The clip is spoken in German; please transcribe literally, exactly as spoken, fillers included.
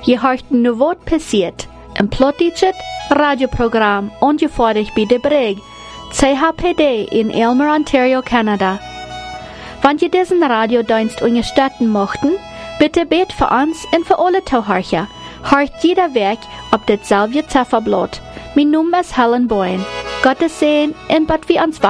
Je hört nu wat passiert. Een plottichet radioprogram ongefährlich bij de Brig, C H P D in Aylmer, Ontario, Canada. Wenn ihr diesen Radiodienst unterstützen möchten, bitte bet für uns und für alle Zuhörer. Hört jeder Weg auf dasselbe Zifferblatt. Mein Name ist Helen Boyne. Gottes Segen und Gott wie uns